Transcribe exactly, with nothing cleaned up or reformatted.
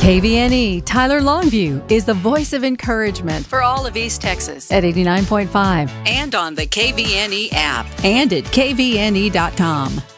K V N E Tyler Longview is the voice of encouragement for all of East Texas at eighty-nine point five and on the K V N E app and at K V N E dot com.